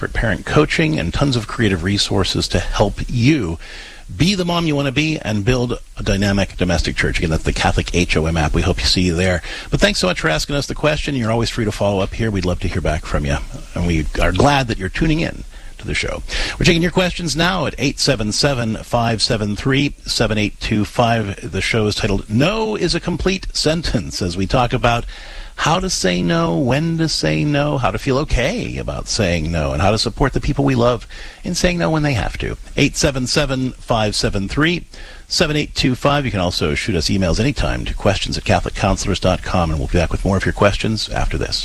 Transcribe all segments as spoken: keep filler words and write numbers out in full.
parent coaching and tons of creative resources to help you be the mom you want to be and build a dynamic domestic church. Again, that's the Catholic H O M app. We hope you see you there. But thanks so much for asking us the question. You're always free to follow up here. We'd love to hear back from you. And we are glad that you're tuning in to the show. We're taking your questions now at eight seven seven, five seven three, seven eight two five. The show is titled No is a Complete Sentence, as we talk about how to say no, when to say no, how to feel okay about saying no, and how to support the people we love in saying no when they have to. eight seven seven, five seven three, seven eight two five. You can also shoot us emails anytime to questions at catholic counselors dot com, and we'll be back with more of your questions after this.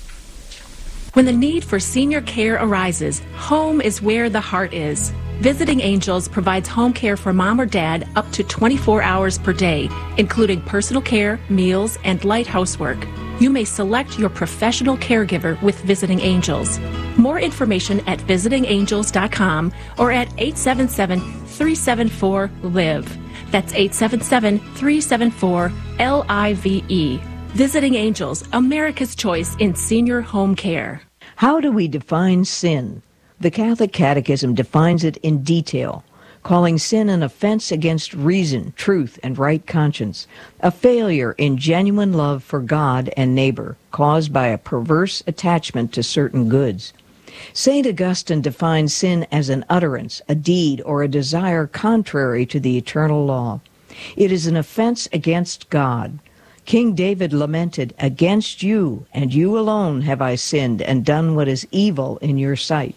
When the need for senior care arises, home is where the heart is. Visiting Angels provides home care for mom or dad up to twenty-four hours per day, including personal care, meals, and light housework. You may select your professional caregiver with Visiting Angels. More information at visiting angels dot com or at eight seven seven, three seven four, L I V E. That's eight seven seven, three seven four, L I V E. Visiting Angels, America's choice in senior home care. How do we define sin? The Catholic Catechism defines it in detail, calling sin an offense against reason, truth, and right conscience, a failure in genuine love for God and neighbor, caused by a perverse attachment to certain goods. Saint Augustine defines sin as an utterance, a deed, or a desire contrary to the eternal law. It is an offense against God. King David lamented, "Against you, and you alone, have I sinned and done what is evil in your sight."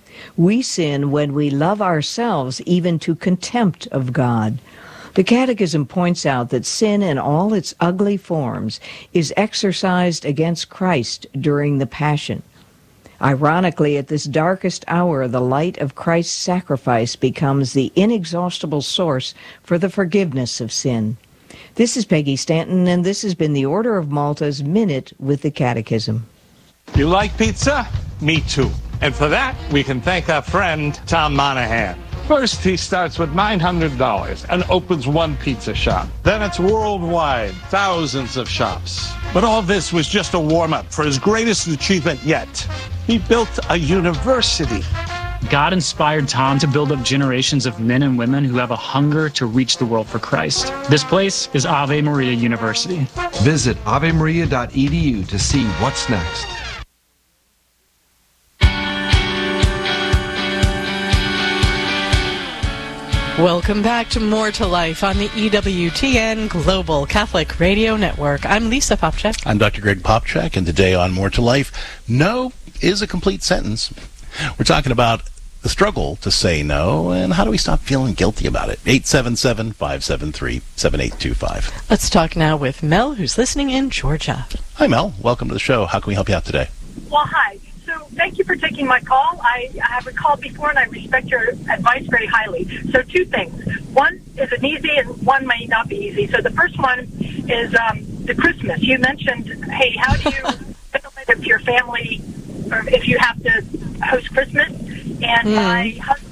We sin when we love ourselves even to contempt of God. The Catechism points out that sin in all its ugly forms is exercised against Christ during the Passion. Ironically, at this darkest hour, the light of Christ's sacrifice becomes the inexhaustible source for the forgiveness of sin. This is Peggy Stanton, and this has been the Order of Malta's Minute with the Catechism. You like pizza? Me too. And for that, we can thank our friend, Tom Monahan. First, he starts with nine hundred dollars and opens one pizza shop. Then it's worldwide, thousands of shops. But all this was just a warm-up for his greatest achievement yet. He built a university. God inspired Tom to build up generations of men and women who have a hunger to reach the world for Christ. This place is Ave Maria University. Visit ave maria dot e d u to see what's next. Welcome back to More to Life on the E W T N Global Catholic Radio Network. I'm Lisa Popchak. I'm Doctor Greg Popchak, and today on More to Life, no is a complete sentence. We're talking about the struggle to say no, and how do we stop feeling guilty about it? eight seven seven, five seven three, seven eight two five. Let's talk now with Mel, who's listening in Georgia. Hi, Mel. Welcome to the show. How can we help you out today? Well, hi. So thank you for taking my call. I, I have called before, and I respect your advice very highly. So two things. One is an easy, and one may not be easy. So the first one is um, the Christmas. You mentioned, hey, how do you handle it if your family, or if you have to host Christmas? And mm. my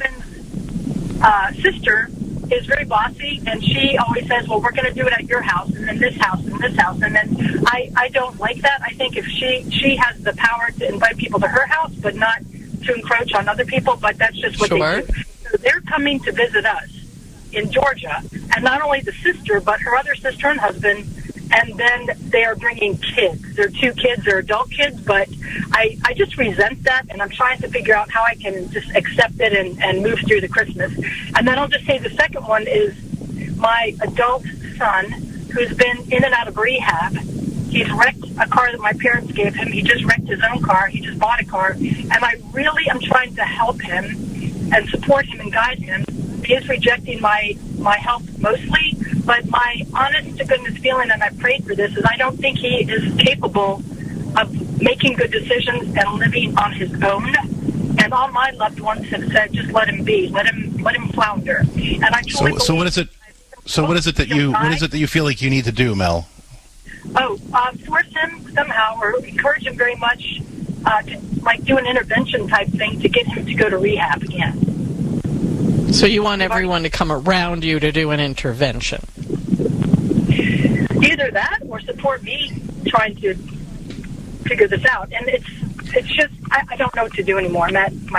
husband's uh, sister is very bossy, and she always says, well, we're going to do it at your house, and then this house, and this house. And then I, I don't like that. I think if she, she has the power to invite people to her house, but not to encroach on other people, but that's just what sure. they do. So they're coming to visit us in Georgia, and not only the sister, but her other sister and husband, and then they are bringing kids. They're two kids, they're adult kids, but I, I just resent that, and I'm trying to figure out how I can just accept it and, and move through the Christmas. And then I'll just say the second one is my adult son, who's been in and out of rehab. He's wrecked a car that my parents gave him. He just wrecked his own car. He just bought a car. And I really am trying to help him and support him and guide him. He is rejecting my, my help mostly, but my honest-to-goodness feeling, and I prayed for this, is I don't think he is capable of making good decisions and living on his own. And all my loved ones have said, just let him be, let him let him flounder. And I truly so, so what is it? So what is it that you what is it that you feel like you need to do, Mel? Oh, uh, force him somehow, or encourage him very much uh, to like do an intervention type thing to get him to go to rehab again. So you want everyone to come around you to do an intervention? Either that or support me trying to figure this out. And it's it's just I, I don't know what to do anymore. I'm at my